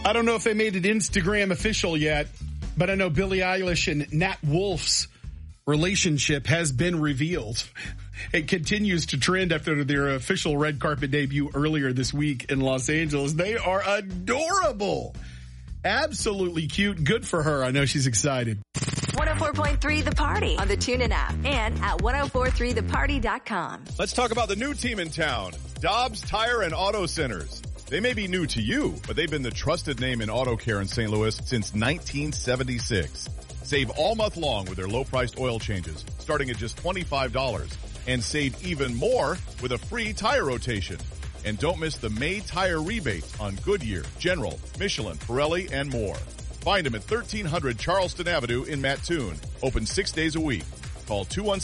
I don't know if they made it Instagram official yet, but I know Billie Eilish and Nat Wolff's relationship has been revealed. It continues to trend after their official red carpet debut earlier this week in Los Angeles. They are adorable. Absolutely cute. Good for her. I know she's excited. 104.3 The Party on the TuneIn app and at 1043theparty.com. Let's talk about the new team in town, Dobbs Tire and Auto Centers. They may be new to you, but they've been the trusted name in auto care in St. Louis since 1976. Save all month long with their low-priced oil changes, starting at just $25. And save even more with a free tire rotation. And don't miss the May tire rebate on Goodyear, General, Michelin, Pirelli, and more. Find them at 1300 Charleston Avenue in Mattoon. Open 6 days a week. Call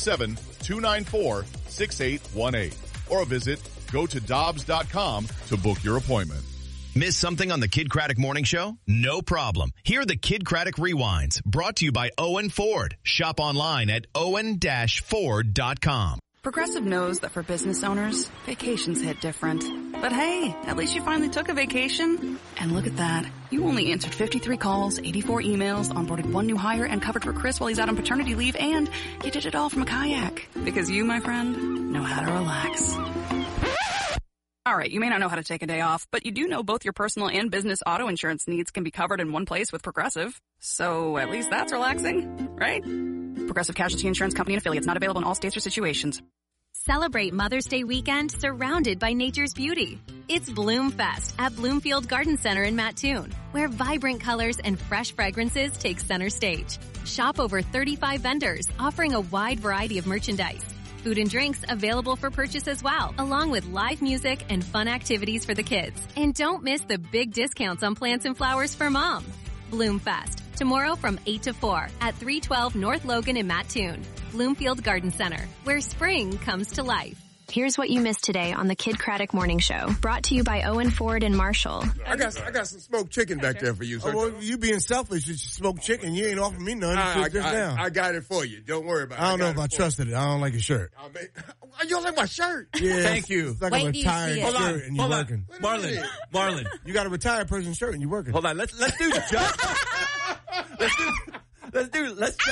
217-294-6818 or visit GoToDobbs.com to book your appointment. Miss something on the Kid Craddock Morning Show? No problem. Hear the Kid Craddock Rewinds, brought to you by Owen Ford. Shop online at owen-ford.com. Progressive knows that for business owners, vacations hit different. But hey, at least you finally took a vacation. And look at that. You only answered 53 calls, 84 emails, onboarded one new hire, and covered for Chris while he's out on paternity leave, and you did it all from a kayak. Because you, my friend, know how to relax. All right, you may not know how to take a day off, but you do know both your personal and business auto insurance needs can be covered in one place with Progressive. So at least that's relaxing, right? Progressive Casualty Insurance Company and affiliates, not available in all states or situations. Celebrate Mother's Day weekend surrounded by nature's beauty. It's Bloom Fest at Bloomfield Garden Center in Mattoon, where vibrant colors and fresh fragrances take center stage. Shop over 35 vendors offering a wide variety of merchandise. Food and drinks available for purchase as well, along with live music and fun activities for the kids. And don't miss the big discounts on plants and flowers for mom. Bloom Fest, tomorrow from 8 to 4 at 312 North Logan in Mattoon. Bloomfield Garden Center, where spring comes to life. Here's what you missed today on the Kid Craddock Morning Show. Brought to you by Owen Ford and Marshall. I got some smoked chicken back there for you. So well, you being selfish, you smoked chicken. You ain't offering me none. I got it for you. Don't worry about it. I don't know if I trusted it. I don't like your shirt. You don't like my shirt? Yeah. Thank you. It's like a retired shirt and you're working. Marlon. You got a retired person's shirt and you're working. Hold on. Let's do the job. Let's